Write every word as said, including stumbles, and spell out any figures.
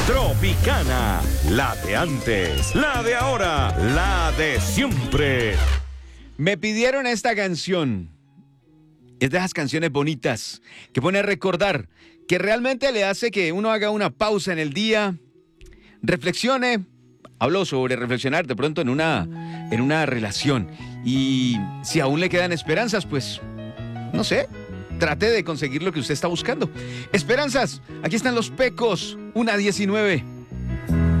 Tropicana, la de antes, la de ahora, la de siempre. Me pidieron esta canción. Es de esas canciones bonitas que pone a recordar, que realmente le hace que uno haga una pausa en el día, reflexione. Hablo sobre reflexionar de pronto en una, en una relación. Y si aún le quedan esperanzas, pues, no sé, trate de conseguir lo que usted está buscando. Esperanzas, aquí están los Pecos, una diecinueve.